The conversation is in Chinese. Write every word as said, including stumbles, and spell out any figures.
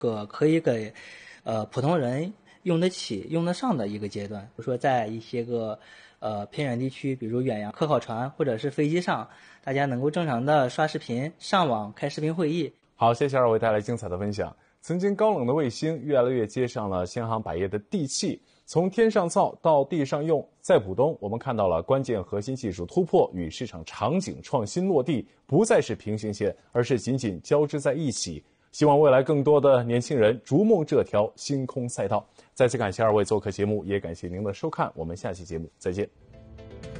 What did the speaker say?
个可以给呃普通人用得起、用得上的一个阶段。比如说在一些个呃偏远地区，比如远洋科考船或者是飞机上，大家能够正常的刷视频、上网、开视频会议。 好，谢谢二位带来精彩的分享。曾经高冷的卫星，越来越接上了千行百业的地气。从天上造到地上用，在浦东，我们看到了关键核心技术突破与市场场景创新落地，不再是平行线，而是紧紧交织在一起。希望未来更多的年轻人逐梦这条星空赛道。再次感谢二位做客节目，也感谢您的收看，我们下期节目再见。